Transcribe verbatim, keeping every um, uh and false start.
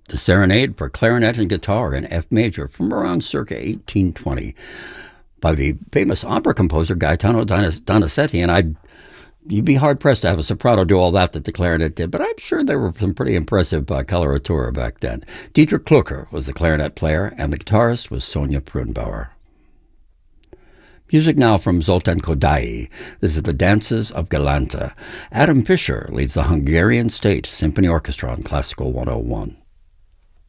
the Serenade for Clarinet and Guitar in F major from around circa eighteen twenty by the famous opera composer Gaetano Donizetti, and I'd You'd be hard-pressed to have a soprano do all that that the clarinet did, but I'm sure there were some pretty impressive uh, coloratura back then. Dietrich Klucker was the clarinet player, and the guitarist was Sonia Prunbauer. Music now from Zoltán Kodály. This is the Dances of Galanta. Adam Fischer leads the Hungarian State Symphony Orchestra on Classical one oh one.